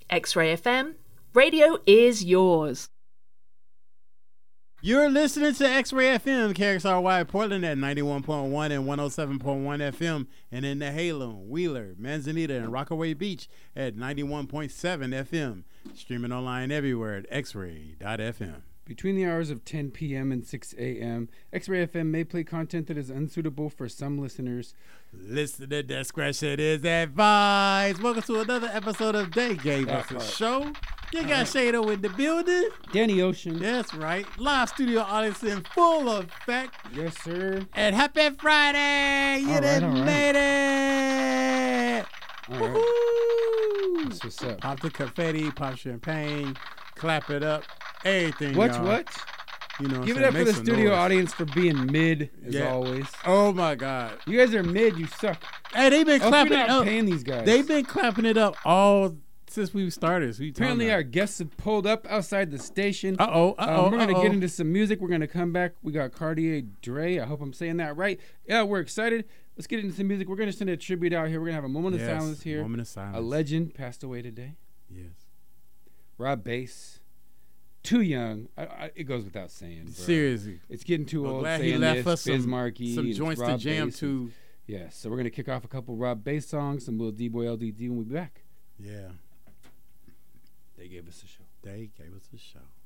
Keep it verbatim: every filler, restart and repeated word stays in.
X-Ray F M. Radio is yours. You're listening to X-Ray F M, K X R Y Portland at ninety-one point one and one oh seven point one F M, and in the Halem, Wheeler, Manzanita, and Rockaway Beach at ninety-one point seven F M. Streaming online everywhere at x ray dot f m. Between the hours of ten p.m. and six a.m., X-Ray F M may play content that is unsuitable for some listeners. Listener discretion is advised. Welcome to another episode of They Gave That Us a part. Show. You got right. Shado in the building. Danny Ocean. That's right. Live studio audience in full effect. Yes, sir. And happy Friday. You All right, done all right. made it. All right. Woohoo. That's what's up. Pop the confetti, pop champagne, clap it up, everything. What's y'all. what? You know what Give I'm it up saying? for Make the some studio noise. audience for being mid, as Yeah. always. Oh my God. You guys are mid. You suck. Hey, they've been Hope clapping you're it not up. paying these guys. They've been clapping it up all since we started. So we Apparently, our guests have pulled up outside the station. Uh oh. Uh oh. Um, we're going to uh-oh. get into some music. We're going to come back. We got Cartier Dre. I hope I'm saying that right. Yeah, we're excited. Let's get into some music. We're going to send a tribute out here. We're going to have a moment Yes, of silence here. Moment of silence. A legend passed away today. Yes. Rob Bass. Too young. I, I, it goes without saying. Bro. Seriously. It's getting too I'm old. glad saying he left this, us some, Bismarcky, some and joints to Rob jam Bass to. and- Yeah, so we're going to kick off a couple Rob Bass songs, some little D-Boy L D D when we be back. Yeah. They gave us a show. They gave us a show.